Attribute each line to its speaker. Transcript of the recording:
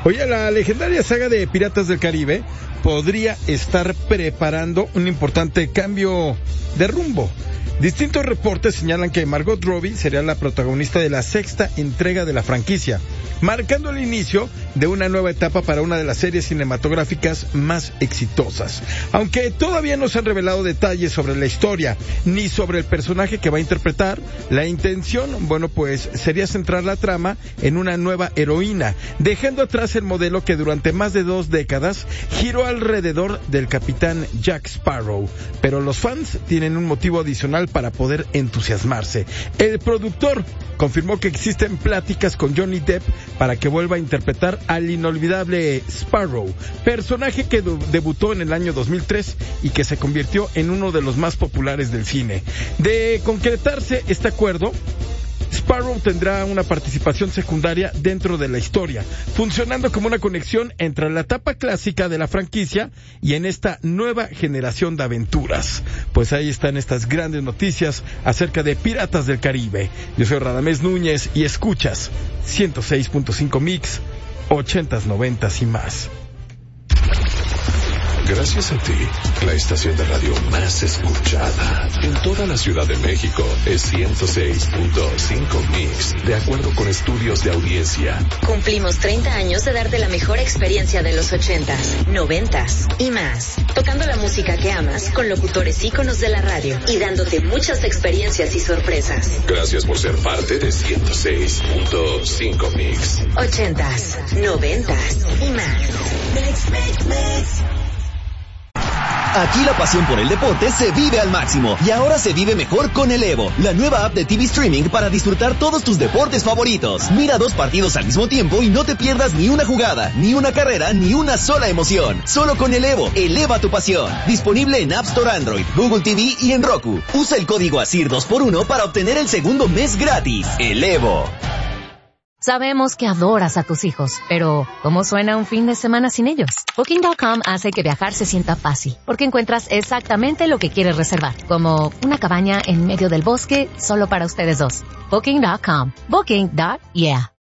Speaker 1: Oye, la legendaria saga de Piratas del Caribe podría estar preparando un importante cambio de rumbo. Distintos reportes señalan que Margot Robbie sería la protagonista de la sexta entrega de la franquicia, marcando el inicio de una nueva etapa para una de las series cinematográficas más exitosas. Aunque todavía no se han revelado detalles sobre la historia ni sobre el personaje que va a interpretar, la intención, pues sería centrar la trama en una nueva heroína, dejando atrás el modelo que durante más de 2 décadas giró alrededor del capitán Jack Sparrow. Pero los fans tienen un motivo adicional para poder entusiasmarse. El productor confirmó que existen pláticas con Johnny Depp para que vuelva a interpretar al inolvidable Sparrow, personaje que debutó en el año 2003 y que se convirtió en uno de los más populares del cine. De concretarse este acuerdo, Sparrow tendrá una participación secundaria dentro de la historia, funcionando como una conexión entre la etapa clásica de la franquicia y en esta nueva generación de aventuras. Pues ahí están estas grandes noticias acerca de Piratas del Caribe. Yo soy Radamés Núñez y escuchas 106.5 Mix, 80s, 90s y más.
Speaker 2: Gracias a ti, la estación de radio más escuchada en toda la Ciudad de México es 106.5 Mix, de acuerdo con estudios de audiencia.
Speaker 3: Cumplimos 30 años de darte la mejor experiencia de los 80s, 90s y más. Tocando la música que amas con locutores íconos de la radio y dándote muchas experiencias y sorpresas.
Speaker 2: Gracias por ser parte de 106.5 Mix.
Speaker 3: 80s, 90s y más. Mix, mix, mix.
Speaker 4: Aquí la pasión por el deporte se vive al máximo y ahora se vive mejor con el Evo, la nueva app de TV Streaming para disfrutar todos tus deportes favoritos. Mira 2 partidos al mismo tiempo y no te pierdas ni una jugada, ni una carrera, ni una sola emoción. Solo con el Evo, eleva tu pasión. Disponible en App Store Android, Google TV y en Roku. Usa el código ASIR 2x1 para obtener el segundo mes gratis. El Evo.
Speaker 5: Sabemos que adoras a tus hijos, pero ¿cómo suena un fin de semana sin ellos? Booking.com hace que viajar se sienta fácil, porque encuentras exactamente lo que quieres reservar, como una cabaña en medio del bosque solo para ustedes dos. Booking.com. Booking.yeah.